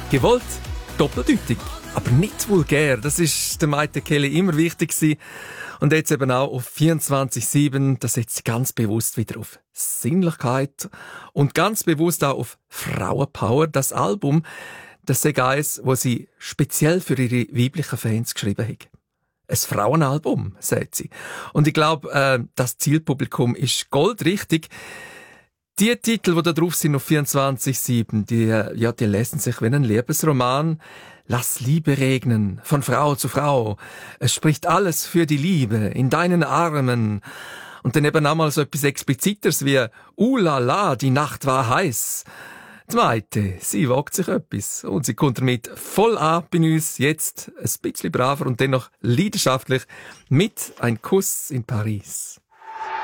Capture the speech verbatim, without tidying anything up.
Gewollt, doppeldeutig, aber nicht vulgär. Das ist der Maite Kelly immer wichtig gewesen. Und jetzt eben auch auf vierundzwanzig sieben, da setzt sie ganz bewusst wieder auf Sinnlichkeit und ganz bewusst auch auf Frauenpower. Das Album, das sei eins, das sie speziell für ihre weiblichen Fans geschrieben hat. Ein Frauenalbum, sagt sie. Und ich glaube, äh, das Zielpublikum ist goldrichtig. Die Titel, die da drauf sind auf vierundzwanzig sieben, die, ja, die lesen sich wie ein Liebesroman. Lass Liebe regnen, von Frau zu Frau. Es spricht alles für die Liebe, in deinen Armen. Und dann eben auch mal so etwas Expliziteres wie Uh la la, die Nacht war heiß. Die Maite, sie wagt sich etwas. Und sie kommt damit voll an bei uns, jetzt ein bisschen braver und dennoch leidenschaftlich mit Ein Kuss in Paris.